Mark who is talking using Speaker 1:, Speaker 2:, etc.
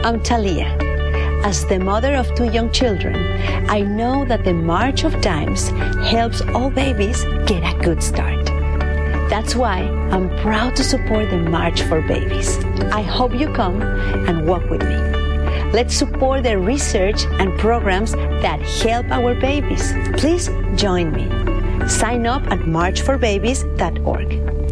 Speaker 1: I'm Talia. As the mother of 2 young children, I know that the March of Dimes helps all babies get a good start. That's why I'm proud to support the March for Babies. I hope you come and walk with me. Let's support the research and programs that help our babies. Please join me. Sign up at marchforbabies.org.